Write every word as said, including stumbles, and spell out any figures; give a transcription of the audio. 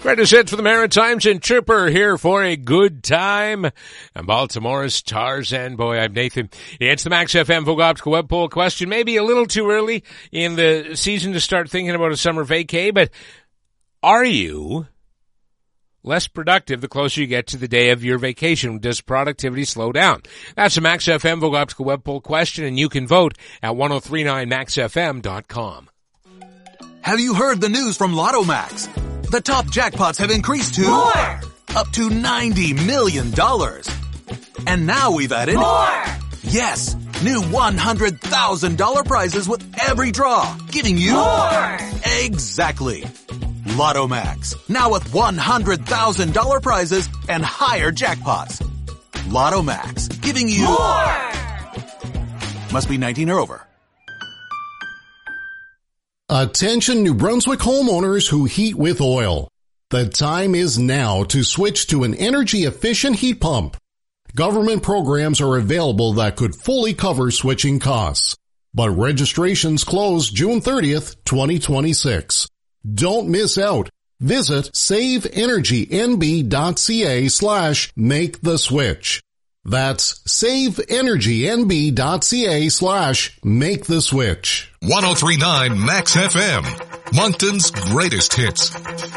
Greatest hits for the Maritimes and Tripper here for a good time. And Baltimore's Tarzan Boy. I'm Nathan. It's the Max F M Vogue Optical Web Poll question. Maybe a little too early in the season to start thinking about a summer vacay, but are you less productive the closer you get to the day of your vacation? Does productivity slow down? That's the Max F M Vogue Optical Web Poll question, and you can vote at ten thirty-nine max f m dot com. Have you heard the news from Lotto Max? The top jackpots have increased to more, up to ninety million dollars. And now we've added more. Yes, new one hundred thousand dollars prizes with every draw, giving you more. Exactly. Lotto Max, now with one hundred thousand dollars prizes and higher jackpots. Lotto Max, giving you more. Must be nineteen or over. Attention New Brunswick homeowners who heat with oil. The time is now to switch to an energy-efficient heat pump. Government programs are available that could fully cover switching costs. But registrations close June thirtieth, twenty twenty-six. Don't miss out. Visit saveenergynb.ca slash make the switch. That's saveenergynb.ca slash make the switch. ten thirty-nine Max F M, Moncton's greatest hits.